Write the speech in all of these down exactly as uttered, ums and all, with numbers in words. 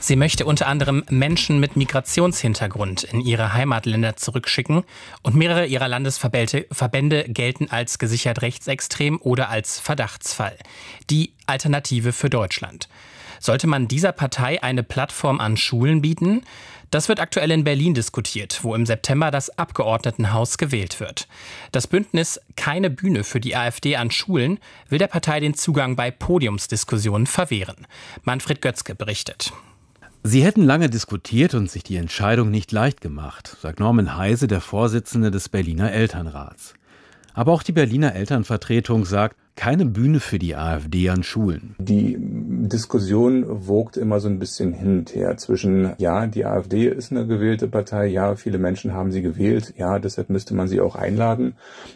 Sie möchte unter anderem Menschen mit Migrationshintergrund in ihre Heimatländer zurückschicken und mehrere ihrer Landesverbände gelten als gesichert rechtsextrem oder als Verdachtsfall. Die Alternative für Deutschland. Sollte man dieser Partei eine Plattform an Schulen bieten? Das wird aktuell in Berlin diskutiert, wo im September das Abgeordnetenhaus gewählt wird. Das Bündnis Keine Bühne für die AfD an Schulen will der Partei den Zugang bei Podiumsdiskussionen verwehren. Manfred Götzke berichtet. Sie hätten lange diskutiert und sich die Entscheidung nicht leicht gemacht, sagt Norman Heise, der Vorsitzende des Berliner Elternrats. Aber auch die Berliner Elternvertretung sagt, keine Bühne für die AfD an Schulen. Die Diskussion wogt immer so ein bisschen hin und her zwischen, ja, die AfD ist eine gewählte Partei, ja, viele Menschen haben sie gewählt, ja, deshalb müsste man sie auch einladen.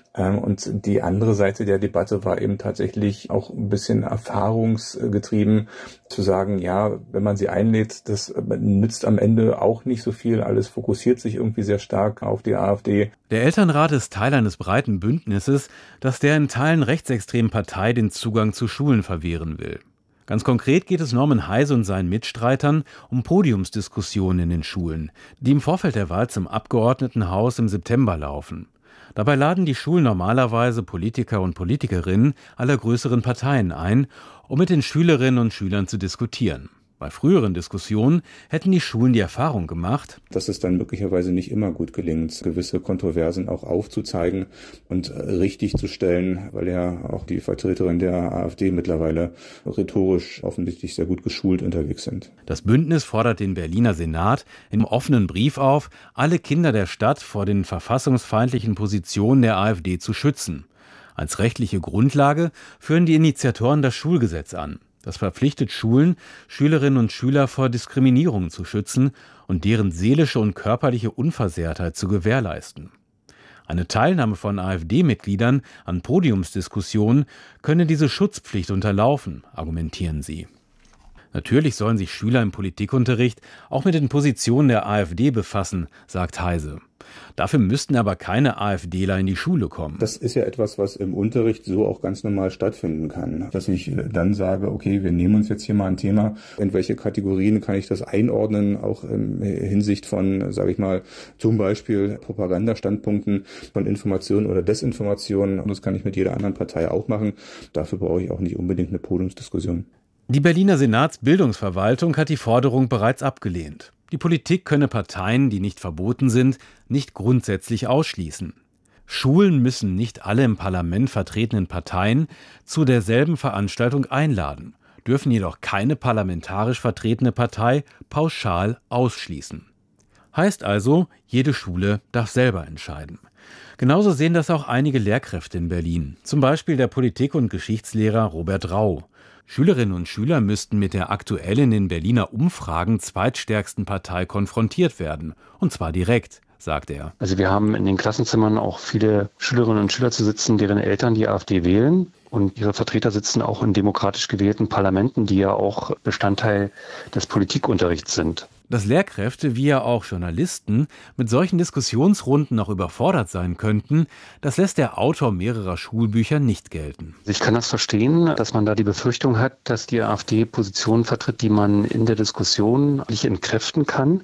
Und die andere Seite der Debatte war eben tatsächlich auch ein bisschen erfahrungsgetrieben, zu sagen, ja, wenn man sie einlädt, das nützt am Ende auch nicht so viel. Alles fokussiert sich irgendwie sehr stark auf die AfD. Der Elternrat ist Teil eines breiten Bündnisses, das der in Teilen rechtsextremen Partei den Zugang zu Schulen verwehren will. Ganz konkret geht es Norman Heise und seinen Mitstreitern um Podiumsdiskussionen in den Schulen, die im Vorfeld der Wahl zum Abgeordnetenhaus im September laufen. Dabei laden die Schulen normalerweise Politiker und Politikerinnen aller größeren Parteien ein, um mit den Schülerinnen und Schülern zu diskutieren. Bei früheren Diskussionen hätten die Schulen die Erfahrung gemacht, dass es dann möglicherweise nicht immer gut gelingt, gewisse Kontroversen auch aufzuzeigen und richtig zu stellen, weil ja auch die Vertreterinnen der AfD mittlerweile rhetorisch offensichtlich sehr gut geschult unterwegs sind. Das Bündnis fordert den Berliner Senat im offenen Brief auf, alle Kinder der Stadt vor den verfassungsfeindlichen Positionen der AfD zu schützen. Als rechtliche Grundlage führen die Initiatoren das Schulgesetz an. Das verpflichtet Schulen, Schülerinnen und Schüler vor Diskriminierung zu schützen und deren seelische und körperliche Unversehrtheit zu gewährleisten. Eine Teilnahme von AfD-Mitgliedern an Podiumsdiskussionen könne diese Schutzpflicht unterlaufen, argumentieren sie. Natürlich sollen sich Schüler im Politikunterricht auch mit den Positionen der AfD befassen, sagt Heise. Dafür müssten aber keine AfDler in die Schule kommen. Das ist ja etwas, was im Unterricht so auch ganz normal stattfinden kann. Dass ich dann sage, okay, wir nehmen uns jetzt hier mal ein Thema, in welche Kategorien kann ich das einordnen, auch in Hinsicht von, sage ich mal, zum Beispiel Propagandastandpunkten von Information oder Desinformation. Und das kann ich mit jeder anderen Partei auch machen. Dafür brauche ich auch nicht unbedingt eine Podiumsdiskussion. Die Berliner Senatsbildungsverwaltung hat die Forderung bereits abgelehnt. Die Politik könne Parteien, die nicht verboten sind, nicht grundsätzlich ausschließen. Schulen müssen nicht alle im Parlament vertretenen Parteien zu derselben Veranstaltung einladen, dürfen jedoch keine parlamentarisch vertretene Partei pauschal ausschließen. Heißt also, jede Schule darf selber entscheiden. Genauso sehen das auch einige Lehrkräfte in Berlin, zum Beispiel der Politik- und Geschichtslehrer Robert Rau. Schülerinnen und Schüler müssten mit der aktuell in den Berliner Umfragen zweitstärksten Partei konfrontiert werden. Und zwar direkt, sagt er. Also wir haben in den Klassenzimmern auch viele Schülerinnen und Schüler zu sitzen, deren Eltern die AfD wählen. Und ihre Vertreter sitzen auch in demokratisch gewählten Parlamenten, die ja auch Bestandteil des Politikunterrichts sind. Dass Lehrkräfte wie ja auch Journalisten mit solchen Diskussionsrunden noch überfordert sein könnten, das lässt der Autor mehrerer Schulbücher nicht gelten. Ich kann das verstehen, dass man da die Befürchtung hat, dass die AfD Positionen vertritt, die man in der Diskussion nicht entkräften kann.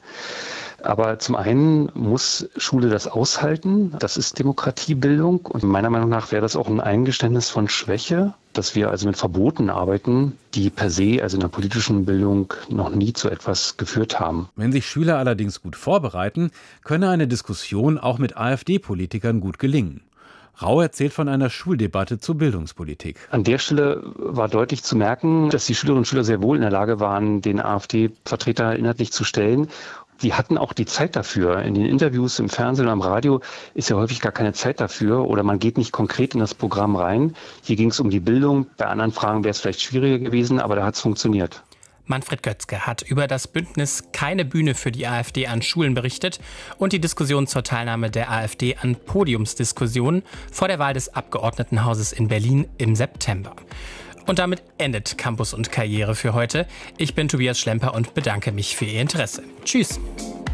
Aber zum einen muss Schule das aushalten. Das ist Demokratiebildung. Und meiner Meinung nach wäre das auch ein Eingeständnis von Schwäche, dass wir also mit Verboten arbeiten, die per se, also in der politischen Bildung, noch nie zu etwas geführt haben. Wenn sich Schüler allerdings gut vorbereiten, könne eine Diskussion auch mit AfD-Politikern gut gelingen. Rau erzählt von einer Schuldebatte zur Bildungspolitik. An der Stelle war deutlich zu merken, dass die Schülerinnen und Schüler sehr wohl in der Lage waren, den AfD-Vertreter inhaltlich zu stellen. Die hatten auch die Zeit dafür. In den Interviews im Fernsehen und am Radio ist ja häufig gar keine Zeit dafür oder man geht nicht konkret in das Programm rein. Hier ging es um die Bildung. Bei anderen Fragen wäre es vielleicht schwieriger gewesen, aber da hat es funktioniert. Manfred Götzke hat über das Bündnis Keine Bühne für die AfD an Schulen berichtet und die Diskussion zur Teilnahme der AfD an Podiumsdiskussionen vor der Wahl des Abgeordnetenhauses in Berlin im September. Und damit endet Campus und Karriere für heute. Ich bin Tobias Schlemper und bedanke mich für Ihr Interesse. Tschüss.